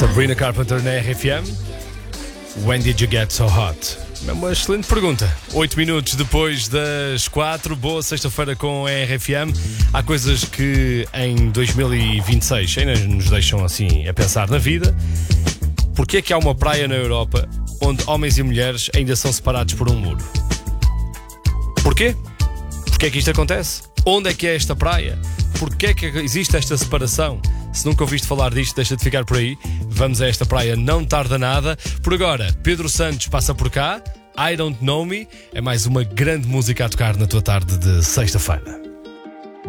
Sabrina Carpenter na RFM. When did you get so hot? É uma excelente pergunta. 8 minutos depois das 4. Boa sexta-feira com a RFM. Há coisas que em 2026 ainda nos deixam assim a pensar na vida. Porquê é que há uma praia na Europa onde homens e mulheres ainda são separados por um muro? Porquê? Porquê é que isto acontece? Onde é que é esta praia? Porquê é que existe esta separação? Se nunca ouviste falar disto, deixa de ficar por aí. Vamos a esta praia, não tarda nada. Por agora, Pedro Santos passa por cá. I Don't Know Me é mais uma grande música a tocar na tua tarde de sexta-feira.